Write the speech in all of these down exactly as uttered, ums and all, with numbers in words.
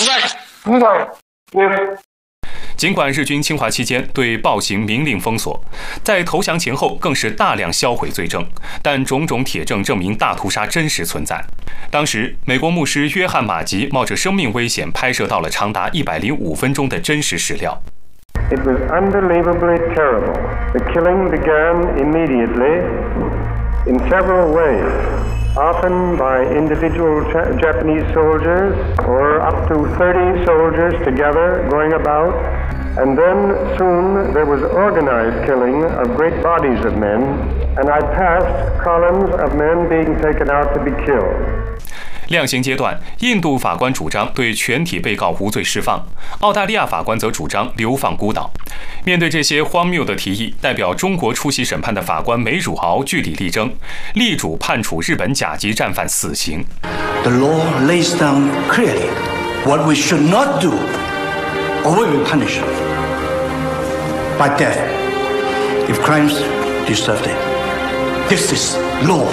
尽管日军侵华期间对暴行明令封锁，在投降前后更是大量销毁罪证，但种种铁证证明大屠杀真实存在。当时，美国牧师约翰·马吉冒着生命危险拍摄到了长达一百零五分钟的真实史料。 It was unbelievably terrible. The killing began immediately in several ways, often by individual Japanese soldiers or up to thirty soldiers together going about. And then soon there was organized killing of great bodies of men, and I passed columns of men being taken out to be killed. 量刑阶段，印度法官主张对全体被告无罪释放，澳大利亚法官则主张流放孤岛。面对这些荒谬的提议，代表中国出席审判的法官梅汝敖据理力争，力主判处日本甲级战犯死刑。 The law lays down clearly what we should not do, or we will punish by death if crimes deserve it. This is law.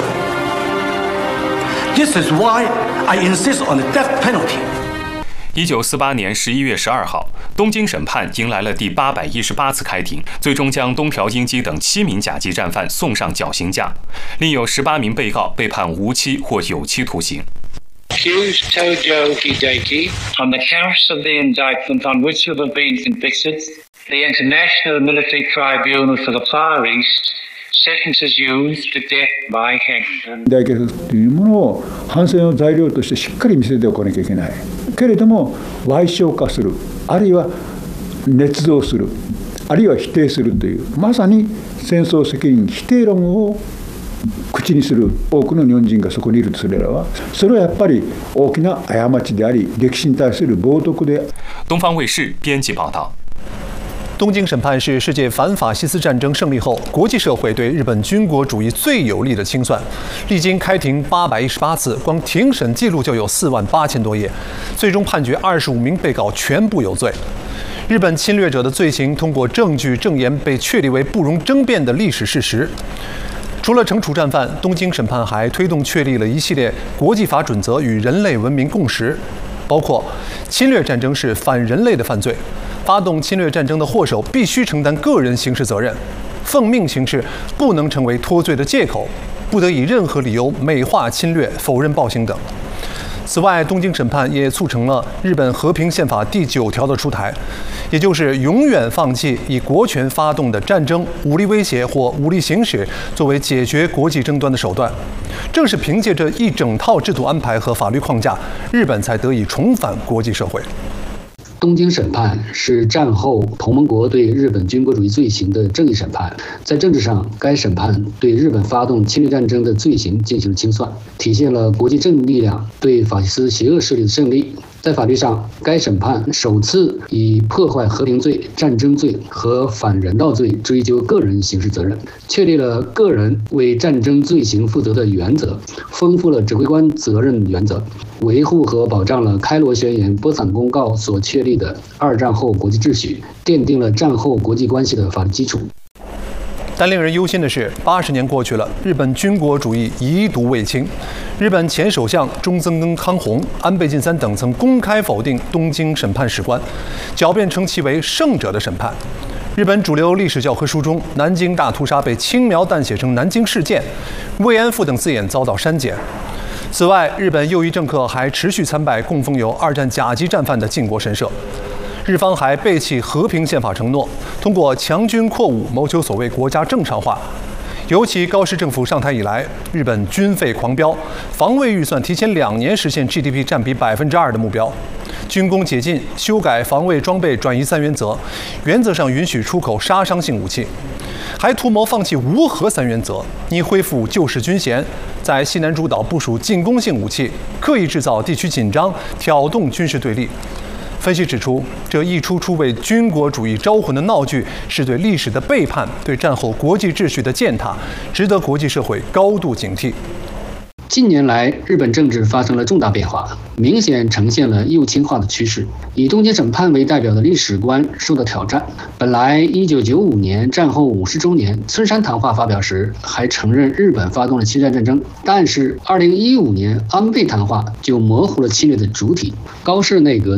This is why I insist on the death penalty. 一九四八年十一月十二号，东京审判迎来了第八百一十八次开庭，最终将东条英机等七名甲级战犯送上绞刑架，另有十八名被告被判无期或有期徒刑。 Accused Tojo Hideki, on the counts of the indictment on which you have been convicted, the International Military Tribunal for the Far East sentences you to death by hanging. 大警察というものを反省の材料としてしっかり見せておかなきゃいけない。けれども歪償化する、あるいは捏造する、あるいは否定するというまさに戦争責任否定論を口にする多くの日本人がそこにいるとすれば、それはやっぱり大きな過ちであり、歴史に対する冒涜で。 东方卫视编辑报道。 东京审判是世界反法西斯战争胜利后，国际社会对日本军国主义最有力的清算。历经开庭八百一十八次，光庭审记录就有四万八千多页，最终判决二十五名被告全部有罪。日本侵略者的罪行通过证据证言被确立为不容争辩的历史事实。除了惩处战犯，东京审判还推动确立了一系列国际法准则与人类文明共识，包括侵略战争是反人类的犯罪。发动侵略战争的祸首必须承担个人刑事责任，奉命行事不能成为脱罪的借口，不得以任何理由美化侵略、否认暴行等。此外，东京审判也促成了日本和平宪法第九条的出台，也就是永远放弃以国权发动的战争、武力威胁或武力行使作为解决国际争端的手段。正是凭借着一整套制度安排和法律框架，日本才得以重返国际社会。 东京审判是战后同盟国对日本军国主义罪行的正义审判，在政治上，该审判对日本发动侵略战争的罪行进行了清算，体现了国际正义力量对法西斯邪恶势力的胜利。在法律上，该审判首次以破坏和平罪、战争罪和反人道罪追究个人刑事责任，确立了个人为战争罪行负责的原则，丰富了指挥官责任原则，维护和保障了开罗宣言、波茨坦公告所确立的二战后国际秩序，奠定了战后国际关系的法律基础。 但令人忧心的是，八十年过去了，日本军国主义遗毒未清。日本前首相中曾根康弘、安倍晋三等曾公开否定东京审判史观，狡辩称其为胜者的审判。日本主流历史教科书中，南京大屠杀被轻描淡写成南京事件，慰安妇等字眼遭到删减。此外，日本右翼政客还持续参拜供奉有二战甲级战犯的靖国神社。日方还背弃和平宪法承诺，通过强军扩武谋求所谓国家正常化。尤其高市政府上台以来，日本军费狂飙，防卫预算提前两年实现 G D P 占比百分之二的目标。军工解禁，修改防卫装备转移三原则，原则上允许出口杀伤性武器，还图谋放弃无核三原则，拟恢复旧式军衔，在西南诸岛部署进攻性武器，刻意制造地区紧张，挑动军事对立。分析指出，这一出出为军国主义招魂的闹剧，是对历史的背叛，对战后国际秩序的践踏，值得国际社会高度警惕。 近年来，日本政治发生了重大变化，明显呈现了右倾化的趋势。以东京审判为代表的历史观受到挑战。本来，一九九五年战后五十周年，村山谈话发表时还承认日本发动了侵略战争，但是二零一五年安倍谈话就模糊了侵略的主体。高市内阁